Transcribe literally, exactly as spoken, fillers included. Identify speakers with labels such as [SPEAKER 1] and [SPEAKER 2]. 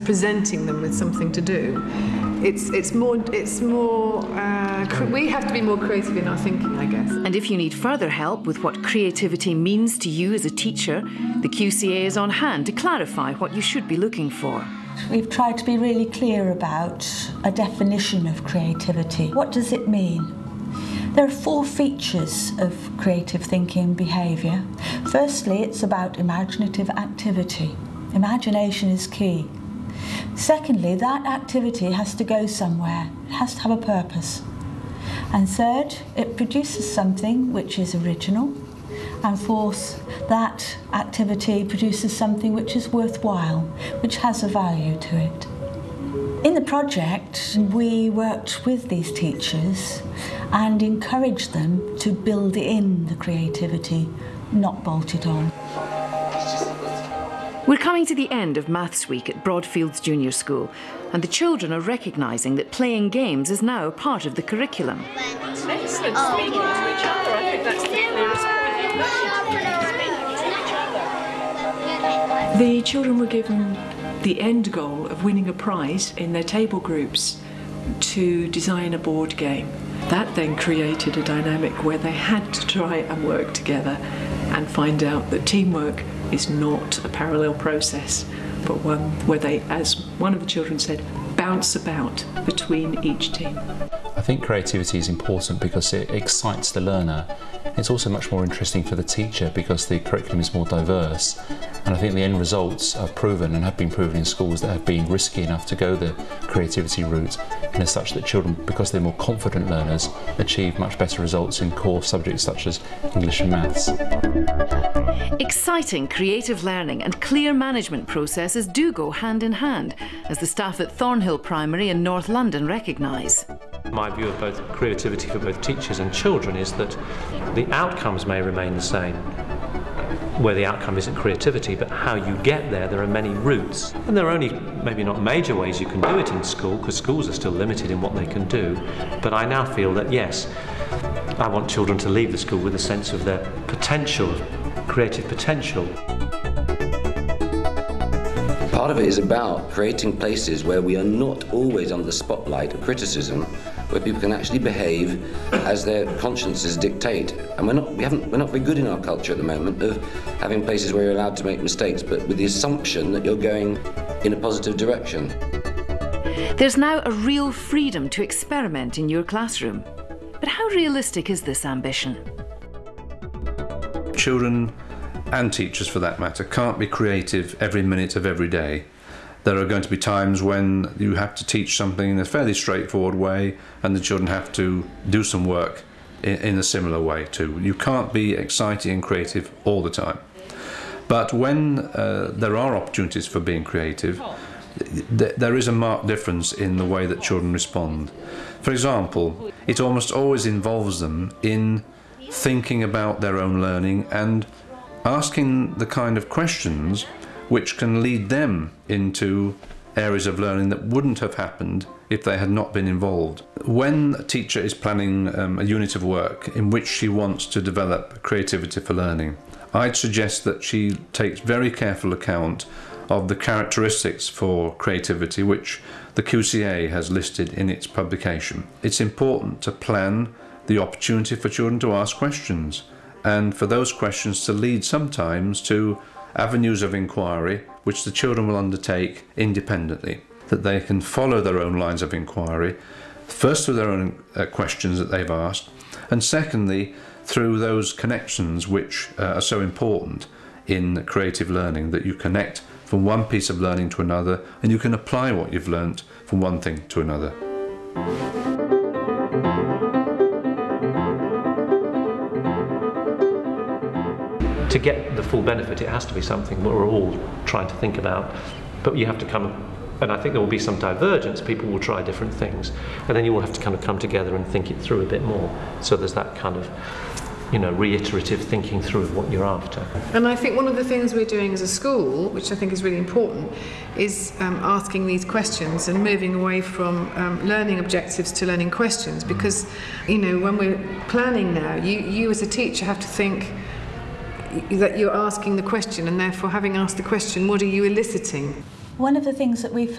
[SPEAKER 1] presenting them with something to do. It's, it's more, it's more uh, we have to be more creative in our thinking, I guess.
[SPEAKER 2] And if you need further help with what creativity means to you as a teacher, the Q C A is on hand to clarify what you should be looking for.
[SPEAKER 3] We've tried to be really clear about a definition of creativity. What does it mean? There are four features of creative thinking behaviour. Firstly, it's about imaginative activity. Imagination is key. Secondly, that activity has to go somewhere. It has to have a purpose. And third, it produces something which is original. And fourth, that activity produces something which is worthwhile, which has a value to it. In the project, we worked with these teachers and encouraged them to build in the creativity, not bolt it on.
[SPEAKER 2] We're coming to the end of Maths Week at Broadfields Junior School, and the children are recognising that playing games is now a part of the curriculum.
[SPEAKER 1] Excellent. Speaking to each other, I think that's the clearest point. The children were given the end goal of winning a prize in their table groups to design a board game. That then created a dynamic where they had to try and work together and find out that teamwork is not a parallel process, but one where they, as one of the children said, bounce about between each team.
[SPEAKER 4] I think creativity is important because it excites the learner. It's also much more interesting for the teacher because the curriculum is more diverse, and I think the end results are proven and have been proven in schools that have been risky enough to go the creativity route, and as such that children, because they're more confident learners, achieve much better results in core subjects such as English and maths.
[SPEAKER 2] Exciting creative learning and clear management processes do go hand in hand, as the staff at Thornhill Primary in North London recognise.
[SPEAKER 5] My view of both creativity for both teachers and children is that the outcomes may remain the same, where the outcome isn't creativity, but how you get there. There are many routes, and there are only maybe not major ways you can do it in school, because schools are still limited in what they can do. But I now feel that yes, I want children to leave the school with a sense of their potential, creative potential.
[SPEAKER 6] Part of it is about creating places where we are not always under the spotlight of criticism, where people can actually behave as their consciences dictate. And we're not, we haven't, we're not very good in our culture at the moment of having places where you're allowed to make mistakes, but with the assumption that you're going in a positive direction.
[SPEAKER 2] There's now a real freedom to experiment in your classroom. But how realistic is this ambition?
[SPEAKER 7] Children, and teachers for that matter, can't be creative every minute of every day. There are going to be times when you have to teach something in a fairly straightforward way and the children have to do some work in, in a similar way too. You can't be exciting and creative all the time. But when uh, there are opportunities for being creative, th there is a marked difference in the way that children respond. For example, it almost always involves them in thinking about their own learning and asking the kind of questions which can lead them into areas of learning that wouldn't have happened if they had not been involved. When a teacher is planning um, a unit of work in which she wants to develop creativity for learning, I'd suggest that she takes very careful account of the characteristics for creativity which the Q C A has listed in its publication. It's important to plan the opportunity for children to ask questions, and for those questions to lead sometimes to avenues of inquiry which the children will undertake independently, that they can follow their own lines of inquiry, first through their own uh, questions that they've asked, and secondly through those connections which uh, are so important in creative learning, that you connect from one piece of learning to another and you can apply what you've learnt from one thing to another.
[SPEAKER 5] To get the full benefit, it has to be something we're all trying to think about, but you have to come, and I think there will be some divergence. People will try different things, and then you will have to kind of come together and think it through a bit more. So there's that kind of, you know, reiterative thinking through of what you're after.
[SPEAKER 1] And I think one of the things we're doing as a school, which I think is really important, is um, asking these questions and moving away from um, learning objectives to learning questions, because, you know, when we're planning now, you, you as a teacher have to think that you're asking the question, and therefore having asked the question, what are you eliciting?
[SPEAKER 3] One of the things that we've